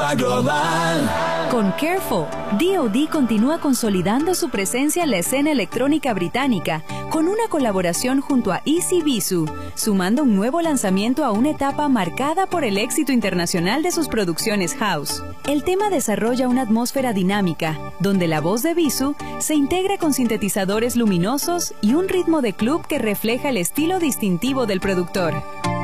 Reserva global. Con Careful, D.O.D. continúa consolidando su presencia en la escena electrónica británica con una colaboración junto a Easy Bisu, sumando un nuevo lanzamiento a una etapa marcada por el éxito internacional de sus producciones house. El tema desarrolla una atmósfera dinámica, donde la voz de Bisu se integra con sintetizadores luminosos y un ritmo de club que refleja el estilo distintivo del productor.